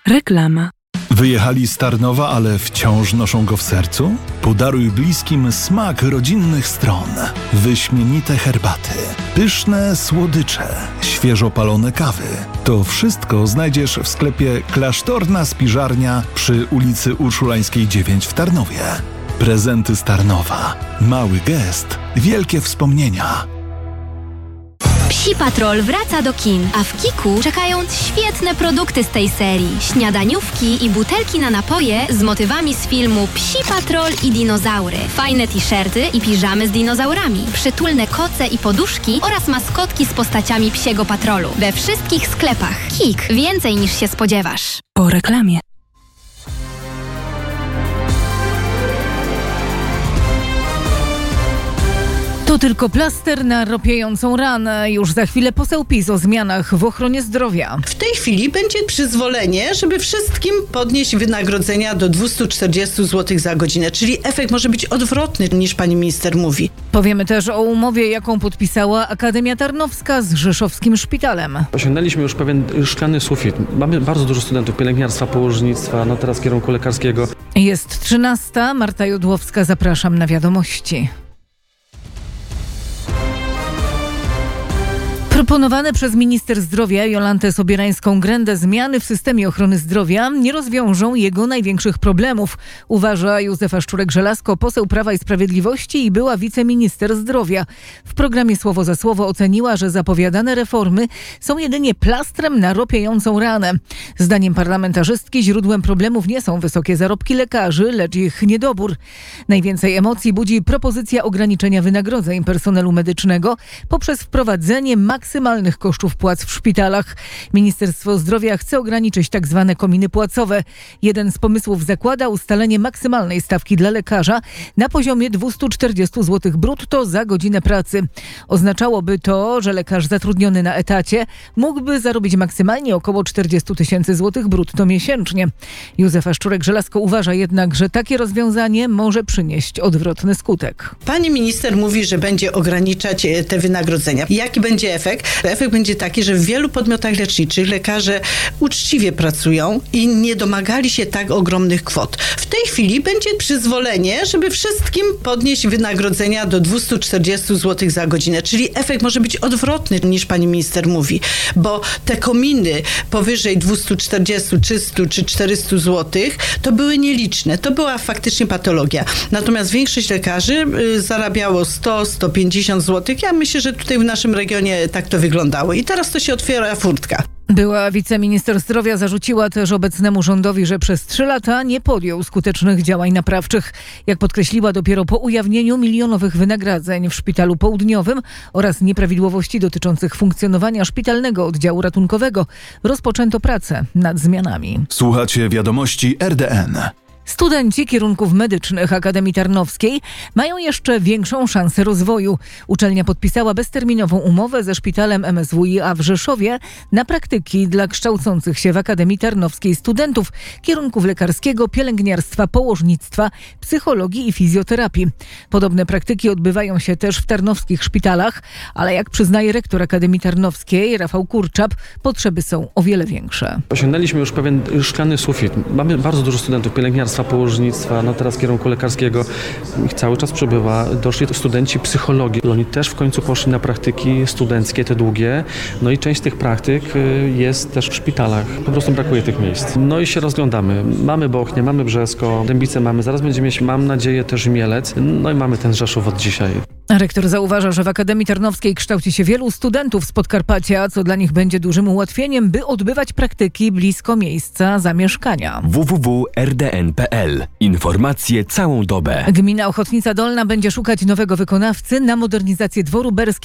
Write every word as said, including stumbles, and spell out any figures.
Reklama. Wyjechali z Tarnowa, ale wciąż noszą go w sercu? Podaruj bliskim smak rodzinnych stron. Wyśmienite herbaty, pyszne słodycze, świeżo palone kawy. To wszystko znajdziesz w sklepie Klasztorna Spiżarnia przy ulicy Urszulańskiej dziewięć w Tarnowie. Prezenty z Tarnowa. Mały gest, wielkie wspomnienia. Psi Patrol wraca do kin, a w Kiku czekają świetne produkty z tej serii. Śniadaniówki i butelki na napoje z motywami z filmu Psi Patrol i dinozaury. Fajne t-shirty i piżamy z dinozaurami. Przytulne koce i poduszki oraz maskotki z postaciami Psiego Patrolu. We wszystkich sklepach. Kik. Więcej niż się spodziewasz. Po reklamie. To tylko plaster na ropiejącą ranę. Już za chwilę poseł PiS o zmianach w ochronie zdrowia. W tej chwili będzie przyzwolenie, żeby wszystkim podnieść wynagrodzenia do dwieście czterdzieści złotych za godzinę, czyli efekt może być odwrotny niż pani minister mówi. Powiemy też o umowie, jaką podpisała Akademia Tarnowska z Rzeszowskim Szpitalem. Osiągnęliśmy już pewien szklany sufit. Mamy bardzo dużo studentów pielęgniarstwa, położnictwa, no teraz kierunku lekarskiego. Jest trzynasta. Marta Jodłowska, zapraszam na wiadomości. Proponowane przez minister zdrowia Jolantę Sobierańską-Grendę zmiany w systemie ochrony zdrowia nie rozwiążą jego największych problemów, uważa Józefa Szczurek-Żelazko, poseł Prawa i Sprawiedliwości i była wiceminister zdrowia. W programie Słowo za Słowo oceniła, że zapowiadane reformy są jedynie plastrem na ropiejącą ranę. Zdaniem parlamentarzystki źródłem problemów nie są wysokie zarobki lekarzy, lecz ich niedobór. Najwięcej emocji budzi propozycja ograniczenia wynagrodzeń personelu medycznego poprzez wprowadzenie maksymalnych maksymalnych kosztów płac w szpitalach. Ministerstwo Zdrowia chce ograniczyć tak zwane kominy płacowe. Jeden z pomysłów zakłada ustalenie maksymalnej stawki dla lekarza na poziomie dwieście czterdzieści złotych brutto za godzinę pracy. Oznaczałoby to, że lekarz zatrudniony na etacie mógłby zarobić maksymalnie około czterdzieści tysięcy złotych brutto miesięcznie. Józefa Szczurek-Żelazko uważa jednak, że takie rozwiązanie może przynieść odwrotny skutek. Pani minister mówi, że będzie ograniczać te wynagrodzenia. Jaki będzie efekt? Efekt będzie taki, że w wielu podmiotach leczniczych lekarze uczciwie pracują i nie domagali się tak ogromnych kwot. W tej chwili będzie przyzwolenie, żeby wszystkim podnieść wynagrodzenia do dwieście czterdzieści złotych za godzinę, czyli efekt może być odwrotny niż pani minister mówi, bo te kominy powyżej dwieście czterdzieści, trzysta czy czterysta złotych to były nieliczne. To była faktycznie patologia. Natomiast większość lekarzy y, zarabiało sto, sto pięćdziesiąt złotych. Ja myślę, że tutaj w naszym regionie tak to wyglądało. I teraz to się otwiera furtka. Była wiceminister zdrowia zarzuciła też obecnemu rządowi, że przez trzy lata nie podjął skutecznych działań naprawczych. Jak podkreśliła, dopiero po ujawnieniu milionowych wynagrodzeń w Szpitalu Południowym oraz nieprawidłowości dotyczących funkcjonowania szpitalnego oddziału ratunkowego rozpoczęto pracę nad zmianami. Słuchacie wiadomości R D N. Studenci kierunków medycznych Akademii Tarnowskiej mają jeszcze większą szansę rozwoju. Uczelnia podpisała bezterminową umowę ze Szpitalem M S W i A w Rzeszowie na praktyki dla kształcących się w Akademii Tarnowskiej studentów kierunków lekarskiego, pielęgniarstwa, położnictwa, psychologii i fizjoterapii. Podobne praktyki odbywają się też w tarnowskich szpitalach, ale jak przyznaje rektor Akademii Tarnowskiej Rafał Kurczap, potrzeby są o wiele większe. Osiągnęliśmy już pewien szklany sufit. Mamy bardzo dużo studentów pielęgniarstwa, położnictwa, no teraz kierunku lekarskiego. Ich cały czas przybywa. Doszli to studenci psychologii. Oni też w końcu poszli na praktyki studenckie, te długie. No i część z tych praktyk jest też w szpitalach. Po prostu brakuje tych miejsc. No i się rozglądamy. Mamy Bochnię, mamy Brzesko, Dębice mamy. Zaraz będziemy mieć, mam nadzieję, też Mielec. No i mamy ten Rzeszów od dzisiaj. Rektor zauważa, że w Akademii Tarnowskiej kształci się wielu studentów z Podkarpacia, co dla nich będzie dużym ułatwieniem, by odbywać praktyki blisko miejsca zamieszkania. w w w kropka r d n kropka p l. Informacje całą dobę. Gmina Ochotnica Dolna będzie szukać nowego wykonawcy na modernizację dworu Berski